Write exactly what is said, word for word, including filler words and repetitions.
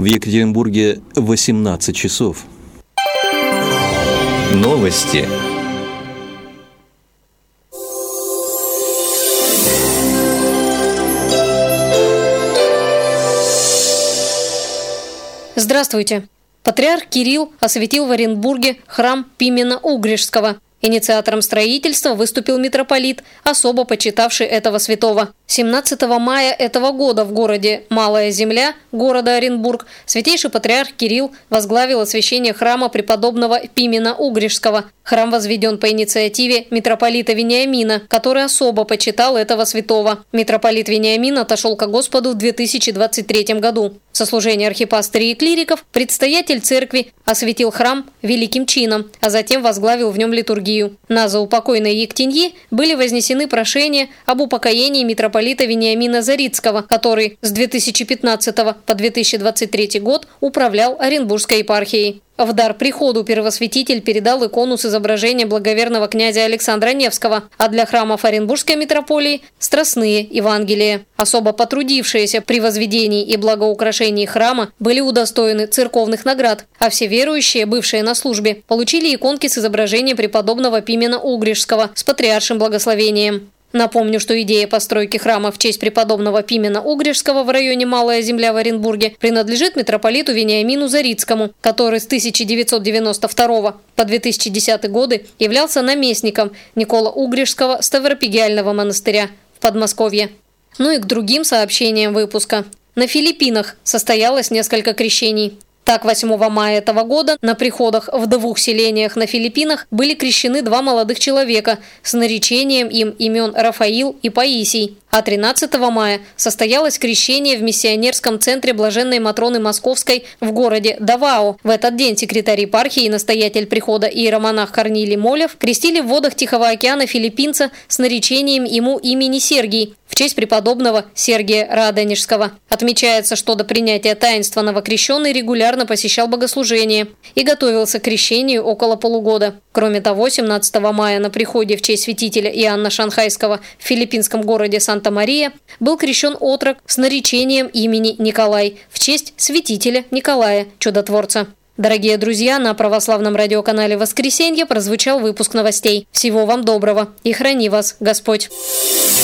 В Екатеринбурге восемнадцать часов. Новости. Здравствуйте! Патриарх Кирилл осветил в Оренбурге храм Пимена Угришского. Инициатором строительства выступил митрополит, особо почитавший этого святого. семнадцатого мая этого года в городе Малая Земля, города Оренбург, святейший патриарх Кирилл возглавил освящение храма преподобного Пимена Угришского. Храм возведен по инициативе митрополита Вениамина, который особо почитал этого святого. Митрополит Вениамин отошел ко Господу в две тысячи двадцать третьем году. В сослужении архипастырей и клириков предстоятель церкви осветил храм великим чином, а затем возглавил в нем литургию. На заупокойной Ектеньи были вознесены прошения об упокоении митрополита Вениамина Зарицкого, который с две тысячи пятнадцатого по две тысячи двадцать третий год управлял Оренбургской епархией. В дар приходу первосвятитель передал икону с изображением благоверного князя Александра Невского, а для храмов Оренбургской митрополии – страстные Евангелия. Особо потрудившиеся при возведении и благоукрашении храма были удостоены церковных наград, а все верующие, бывшие на службе, получили иконки с изображением преподобного Пимена Угришского с патриаршим благословением. Напомню, что идея постройки храма в честь преподобного Пимена Угришского в районе Малая Земля в Оренбурге принадлежит митрополиту Вениамину Зарицкому, который с тысяча девятьсот девяносто второго по две тысячи десятый годы являлся наместником Никола-Угришского Ставропигиального монастыря в Подмосковье. Ну и к другим сообщениям выпуска. На Филиппинах состоялось несколько крещений. Так, восьмого мая этого года на приходах в двух селениях на Филиппинах были крещены два молодых человека с наречением им имен Рафаил и Паисий. А тринадцатого мая состоялось крещение в миссионерском центре Блаженной Матроны Московской в городе Давао. В этот день секретарь епархии и настоятель прихода иеромонах Корнилий Молев крестили в водах Тихого океана филиппинца с наречением ему имени Сергий в честь преподобного Сергия Радонежского. Отмечается, что до принятия таинства новокрещенный регулярно посещал богослужение и готовился к крещению около полугода. Кроме того, семнадцатого мая на приходе в честь святителя Иоанна Шанхайского в филиппинском городе Санта-Мария был крещен отрок с наречением имени Николай в честь святителя Николая Чудотворца. Дорогие друзья, на православном радиоканале «Воскресенье» прозвучал выпуск новостей. Всего вам доброго и храни вас Господь!